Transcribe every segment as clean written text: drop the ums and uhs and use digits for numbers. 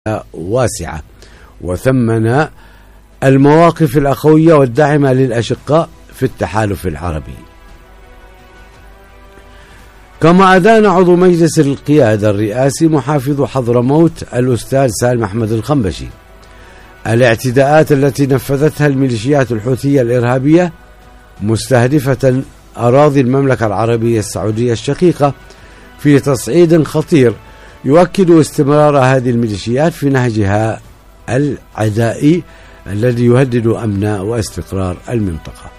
واسعة، وثمن المواقف الأخوية والداعمة للأشقاء في التحالف العربي. كما أدان عضو مجلس القيادة الرئاسي محافظ حضرموت الأستاذ سالم أحمد الخنبشي الاعتداءات التي نفذتها الميليشيات الحوثية الإرهابية مستهدفة أراضي المملكة العربية السعودية الشقيقة في تصعيد خطير يؤكد استمرار هذه الميليشيات في نهجها العدائي الذي يهدد أمن واستقرار المنطقة.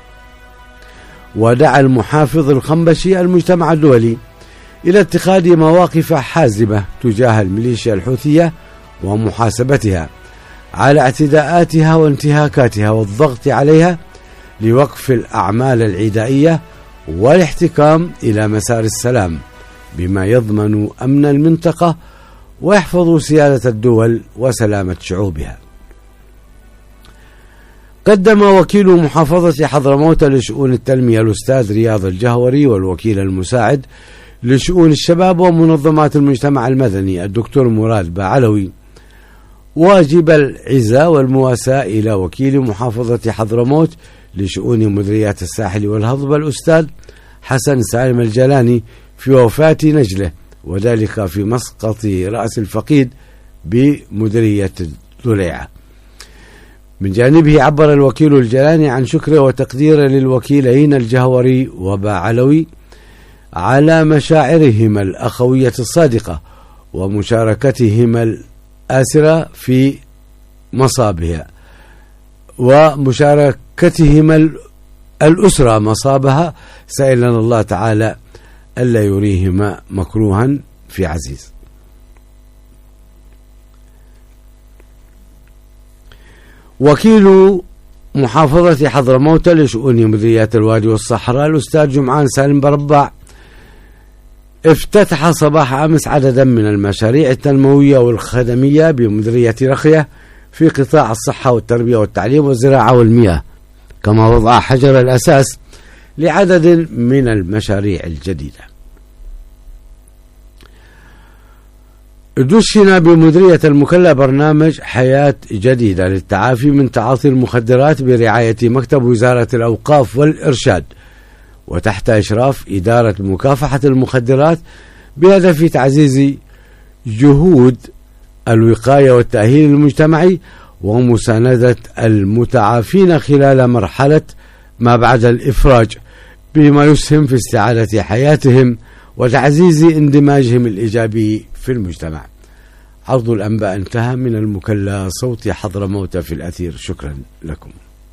ودعا المحافظ الخنبشي المجتمع الدولي إلى اتخاذ مواقف حازمة تجاه الميليشيا الحوثية ومحاسبتها على اعتداءاتها وانتهاكاتها والضغط عليها لوقف الأعمال العدائية والاحتكام إلى مسار السلام بما يضمن أمن المنطقة ويحفظ سيادة الدول وسلامة شعوبها. قدم وكيل محافظة حضرموت لشؤون التنمية الأستاذ رياض الجهوري والوكيل المساعد لشؤون الشباب ومنظمات المجتمع المدني الدكتور مراد باعلوي واجب العزة والمواساة إلى وكيل محافظة حضرموت لشؤون مديريات الساحل والهضبة الأستاذ حسن سالم الجلاني في وفاة نجله، وذلك في مسقط رأس الفقيد بمديرية ذليعة. من جانبه عبر الوكيل الجلاني عن شكره وتقديره للوكيلين الجهوري وباعلوي على مشاعرهما الأخوية الصادقة ومشاركتهما الآسرة في مصابها ومشاركتهما الأسرة مصابها، سائلا الله تعالى ألا يريهما مكروها في عزيز. وكيل محافظة حضرموت لشؤون مديريات الوادي والصحراء الأستاذ جمعان سالم بربع افتتح صباح أمس عددا من المشاريع التنموية والخدمية بمديرية رخية في قطاع الصحة والتربية والتعليم والزراعة والمياه، كما وضع حجر الأساس لعدد من المشاريع الجديدة. دشن بمديرية المكلا برنامج حياة جديدة للتعافي من تعاطي المخدرات برعاية مكتب وزارة الأوقاف والإرشاد وتحت إشراف إدارة مكافحة المخدرات بهدف تعزيز جهود الوقاية والتأهيل المجتمعي ومساندة المتعافين خلال مرحلة ما بعد الإفراج بما يسهم في استعادة حياتهم وتعزيز اندماجهم الإيجابي في المجتمع. عرض الأنباء انتهى. من المكلا صوت حضرموت في الأثير. شكرا لكم.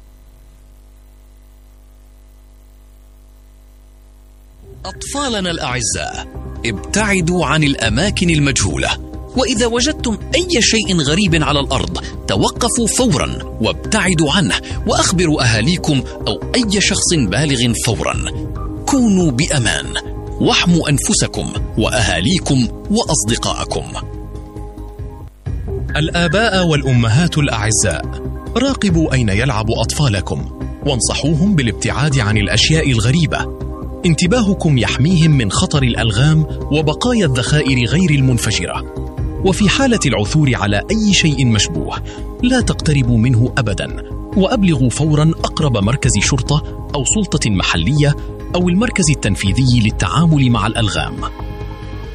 أطفالنا الأعزاء، ابتعدوا عن الأماكن المجهولة، وإذا وجدتم أي شيء غريب على الأرض توقفوا فورا وابتعدوا عنه، وأخبروا أهاليكم أو أي شخص بالغ فورا. كونوا بأمان واحموا أنفسكم وأهاليكم وأصدقائكم. الآباء والأمهات الأعزاء، راقبوا أين يلعب أطفالكم وانصحوهم بالابتعاد عن الأشياء الغريبة. انتباهكم يحميهم من خطر الألغام وبقايا الذخائر غير المنفجرة. وفي حالة العثور على أي شيء مشبوه لا تقتربوا منه أبدا، وأبلغوا فورا أقرب مركز شرطة أو سلطة محلية أو المركز التنفيذي للتعامل مع الألغام.